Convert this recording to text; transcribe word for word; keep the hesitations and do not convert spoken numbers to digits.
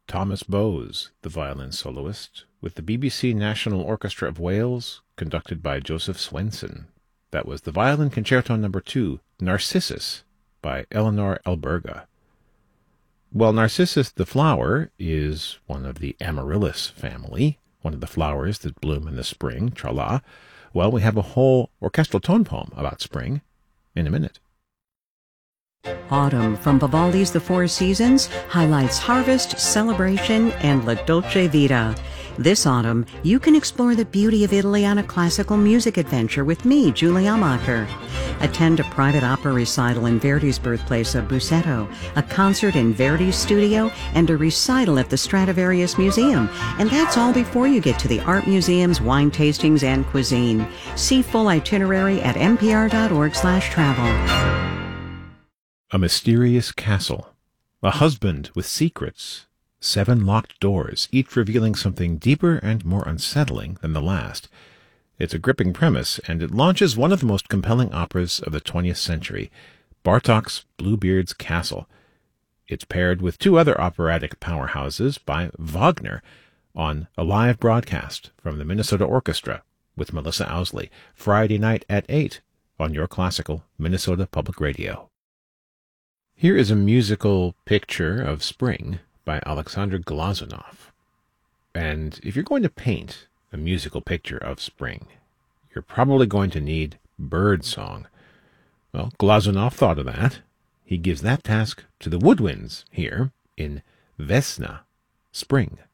Thomas Bowes, the violin soloist, with the B B C National Orchestra of Wales, conducted by Joseph Swenson. That was the Violin Concerto Number two, Narcissus, by Eleanor Alberga. Well, Narcissus the flower is one of the amaryllis family, one of the flowers that bloom in the spring, tra-la. Well, we have a whole orchestral tone poem about spring in a minute. Autumn from Vivaldi's The Four Seasons highlights harvest, celebration, and La Dolce Vita. This autumn, you can explore the beauty of Italy on a classical music adventure with me, Julie Amacher. Attend a private opera recital in Verdi's birthplace of Busseto, a concert in Verdi's studio, and a recital at the Stradivarius Museum. And that's all before you get to the art museums, wine tastings, and cuisine. See full itinerary at npr.org slash travel. A mysterious castle, a husband with secrets, seven locked doors, each revealing something deeper and more unsettling than the last. It's a gripping premise, and it launches one of the most compelling operas of the twentieth century, Bartók's Bluebeard's Castle. It's paired with two other operatic powerhouses by Wagner on a live broadcast from the Minnesota Orchestra with Melissa Owsley, Friday night at eight on Your Classical Minnesota Public Radio. Here is a musical picture of spring by Alexander Glazunov. And if you're going to paint a musical picture of spring, you're probably going to need bird song. Well, Glazunov thought of that. He gives that task to the woodwinds here in Vesna, spring.